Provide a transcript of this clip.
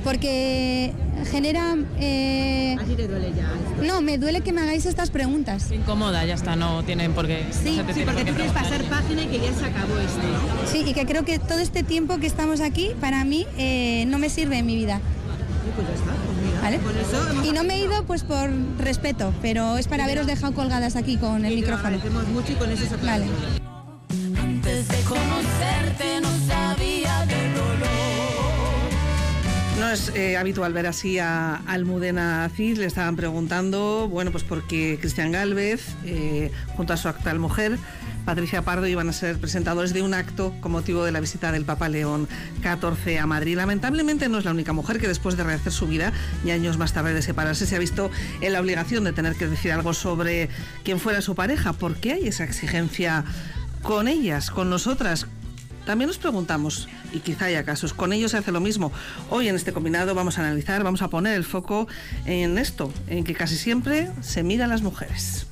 porque genera... ¿A ti te duele ya esto? No, me duele que me hagáis estas preguntas. Se incomoda, ya está, no tienen por qué... Sí, no se te Sí, tiene porque por tú qué quieres pasar preguntar. página y que ya se acabó esto. Sí, y que creo que todo este tiempo que estamos aquí, para mí, no me sirve en mi vida. Y pues ya está, pues mira, ¿Vale? por eso hemos Y no me he aprendido. ido pues por respeto, pero es para haberos dejado colgadas aquí con el Y te lo micrófono. agradecemos mucho y con eso se acaba Vale. todo. Antes de conocerte no sabía del dolor. No es habitual ver así a Almudena Cid. Le estaban preguntando, bueno, pues porque Cristian Gálvez, junto a su actual mujer, Patricia Pardo, iban a ser presentadores de un acto con motivo de la visita del Papa León XIV a Madrid. Lamentablemente no es la única mujer que después de rehacer su vida y años más tarde de separarse se ha visto en la obligación de tener que decir algo sobre quién fuera su pareja. ¿Por qué hay esa exigencia con ellas, con nosotras? También nos preguntamos, y quizá haya casos, ¿con ellos se hace lo mismo? Hoy en este combinado vamos a analizar, vamos a poner el foco en esto, en que casi siempre se miran las mujeres.